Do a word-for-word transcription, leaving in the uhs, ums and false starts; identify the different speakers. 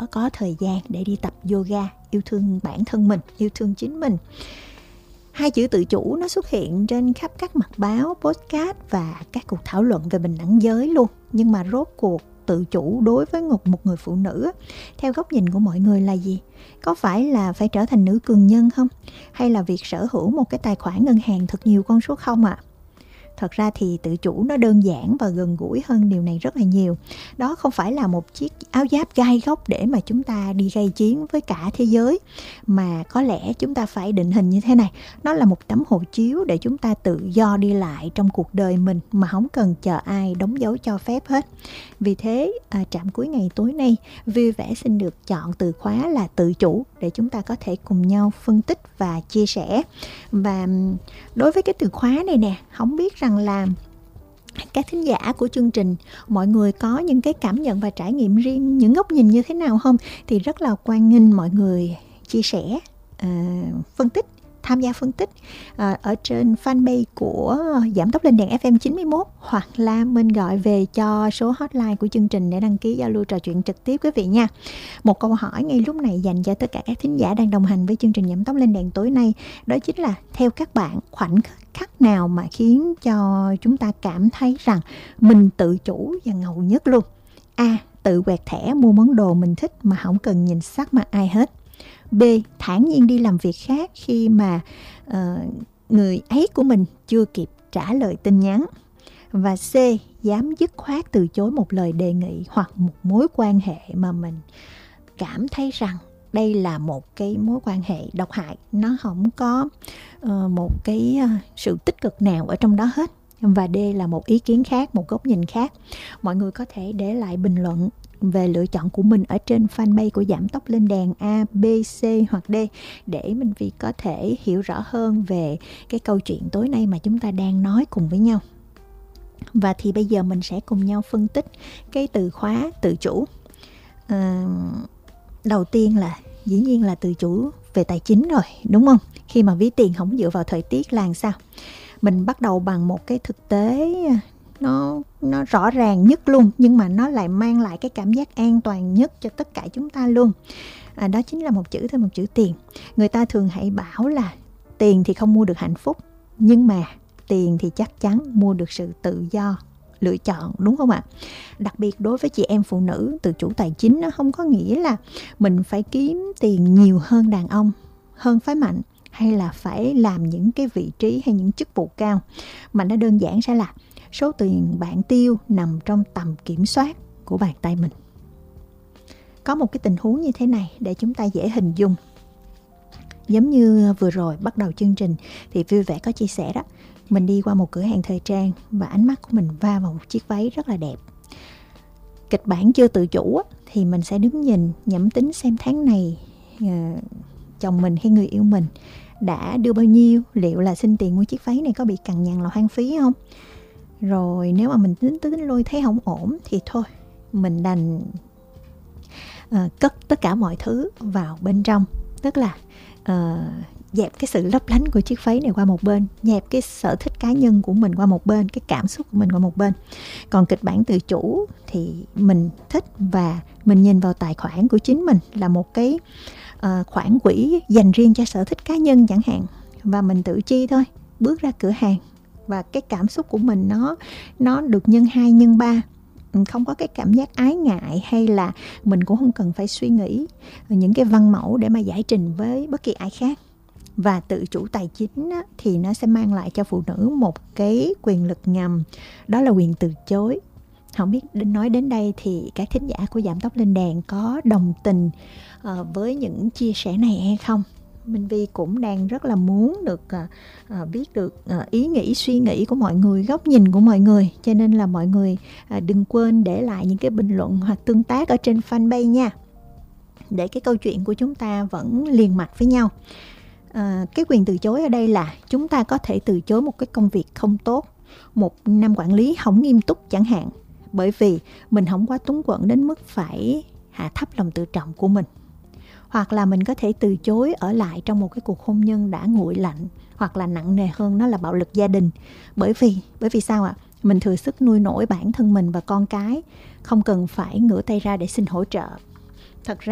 Speaker 1: bỏ có thời gian để đi tập yoga, yêu thương bản thân mình, yêu thương chính mình. Hai chữ tự chủ nó xuất hiện trên khắp các mặt báo, podcast và các cuộc thảo luận về bình đẳng giới luôn. Nhưng mà rốt cuộc tự chủ đối với một, một người phụ nữ theo góc nhìn của mọi người là gì? Có phải là phải trở thành nữ cường nhân không? Hay là việc sở hữu một cái tài khoản ngân hàng thật nhiều con số không ạ? À? Thật ra thì tự chủ nó đơn giản và gần gũi hơn điều này rất là nhiều. Đó không phải là một chiếc áo giáp gai góc để mà chúng ta đi gây chiến với cả thế giới, mà có lẽ chúng ta phải định hình như thế này. Nó là một tấm hộ chiếu để chúng ta tự do đi lại trong cuộc đời mình mà không cần chờ ai đóng dấu cho phép hết. Vì thế, à, trạm cuối ngày tối nay, vui vẻ xin được chọn từ khóa là tự chủ để chúng ta có thể cùng nhau phân tích và chia sẻ. Và đối với cái từ khóa này nè, không biết rằng là các thính giả của chương trình, mọi người có những cái cảm nhận và trải nghiệm riêng, những góc nhìn như thế nào không? Thì rất là hoan nghênh mọi người chia sẻ, uh, phân tích, tham gia phân tích uh, ở trên fanpage của Giảm Tốc Lên Đèn ép em chín mươi mốt, hoặc là mình gọi về cho số hotline của chương trình để đăng ký giao lưu trò chuyện trực tiếp quý vị nha. Một câu hỏi ngay lúc này dành cho tất cả các thính giả đang đồng hành với chương trình Giảm Tốc Lên Đèn tối nay, đó chính là theo các bạn, khoảnh khắc nào mà khiến cho chúng ta cảm thấy rằng mình tự chủ và ngầu nhất luôn? A. Tự quẹt thẻ mua món đồ mình thích mà không cần nhìn sắc mặt ai hết. B. Thản nhiên đi làm việc khác khi mà uh, người ấy của mình chưa kịp trả lời tin nhắn. Và C. Dám dứt khoát từ chối một lời đề nghị hoặc một mối quan hệ mà mình cảm thấy rằng đây là một cái mối quan hệ độc hại, nó không có uh, một cái uh, sự tích cực nào ở trong đó hết. Và D là một ý kiến khác, một góc nhìn khác. Mọi người có thể để lại bình luận về lựa chọn của mình ở trên fanpage của Giảm Tốc Lên Đèn A, B, C hoặc D để Minh Phi có thể hiểu rõ hơn về cái câu chuyện tối nay mà chúng ta đang nói cùng với nhau. Và thì bây giờ mình sẽ cùng nhau phân tích cái từ khóa tự chủ. À, đầu tiên là dĩ nhiên là tự chủ về tài chính rồi, đúng không? Khi mà ví tiền không dựa vào thời tiết là làm sao? Mình bắt đầu bằng một cái thực tế nó nó rõ ràng nhất luôn, nhưng mà nó lại mang lại cái cảm giác an toàn nhất cho tất cả chúng ta luôn. À, đó chính là một chữ thôi, một chữ tiền. Người ta thường hay bảo là tiền thì không mua được hạnh phúc, nhưng mà tiền thì chắc chắn mua được sự tự do lựa chọn, đúng không ạ? Đặc biệt đối với chị em phụ nữ, tự chủ tài chính nó không có nghĩa là mình phải kiếm tiền nhiều hơn đàn ông, hơn phái mạnh, hay là phải làm những cái vị trí hay những chức vụ cao, mà nó đơn giản sẽ là số tiền bạn tiêu nằm trong tầm kiểm soát của bàn tay mình. Có một cái tình huống như thế này để chúng ta dễ hình dung. Giống như vừa rồi bắt đầu chương trình thì Vui Vẻ có chia sẻ đó, mình đi qua một cửa hàng thời trang và ánh mắt của mình va vào một chiếc váy rất là đẹp. Kịch bản chưa tự chủ thì mình sẽ đứng nhìn nhẩm tính xem tháng này uh, chồng mình hay người yêu mình đã đưa bao nhiêu, liệu là xin tiền mua chiếc váy này có bị cằn nhằn là hoang phí không. Rồi nếu mà mình tính tính lôi thấy không ổn thì thôi, mình đành uh, cất tất cả mọi thứ vào bên trong. Tức là uh, dẹp cái sự lấp lánh của chiếc váy này qua một bên, dẹp cái sở thích cá nhân của mình qua một bên, cái cảm xúc của mình qua một bên. Còn kịch bản tự chủ thì mình thích và mình nhìn vào tài khoản của chính mình là một cái uh, khoản quỹ dành riêng cho sở thích cá nhân chẳng hạn, và mình tự chi thôi, bước ra cửa hàng và cái cảm xúc của mình nó nó được nhân hai nhân ba, không có cái cảm giác ái ngại, hay là mình cũng không cần phải suy nghĩ những cái văn mẫu để mà giải trình với bất kỳ ai khác. Và tự chủ tài chính á, thì nó sẽ mang lại cho phụ nữ một cái quyền lực ngầm, đó là quyền từ chối. Không biết nói đến đây thì các thính giả của Giảm Tốc Lên Đèn có đồng tình uh, với những chia sẻ này hay không? Minh Vi cũng đang rất là muốn được uh, uh, biết được uh, ý nghĩ, suy nghĩ của mọi người, góc nhìn của mọi người. Cho nên là mọi người uh, đừng quên để lại những cái bình luận hoặc tương tác ở trên fanpage nha, để cái câu chuyện của chúng ta vẫn liền mạch với nhau. À, cái quyền từ chối ở đây là chúng ta có thể từ chối một cái công việc không tốt, một năm quản lý không nghiêm túc chẳng hạn, bởi vì mình không quá túng quẫn đến mức phải hạ thấp lòng tự trọng của mình. Hoặc là mình có thể từ chối ở lại trong một cái cuộc hôn nhân đã nguội lạnh, hoặc là nặng nề hơn nó là bạo lực gia đình. Bởi vì bởi vì sao ạ? Mình thừa sức nuôi nổi bản thân mình và con cái, không cần phải ngửa tay ra để xin hỗ trợ. Thật ra